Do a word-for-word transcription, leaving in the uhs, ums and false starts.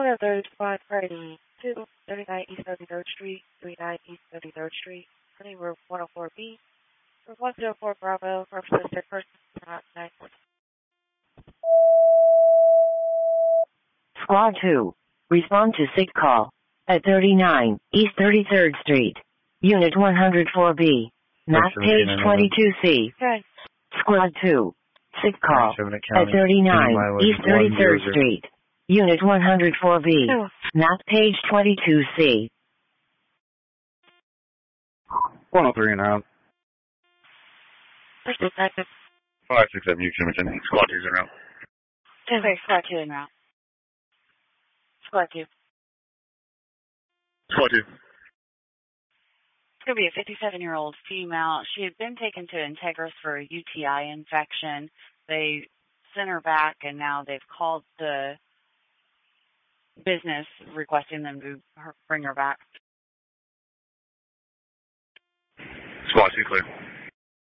one of those five Friday two, thirty-nine East thirty-third Street, thirty-nine East thirty-third Street, Honey Room one oh four B, for one oh four Bravo, purposes third person, not nine four. Squad two. Respond to sick call at thirty-nine East thirty-third Street, Unit one oh four B, map page twenty-two C. Okay. Squad two. Sick call at thirty-nine East thirty-third Street, Unit one oh four B, Oh. map page twenty-two C. one oh three and out. First detective. five six seven, Houston, squad two's en route. Okay, squad two en route. Squad two. Squad two. It's going to be a fifty-seven-year-old female. She had been taken to Integris for a U T I infection. They sent her back, and now they've called the business requesting them to her, bring her back. Squad two clear.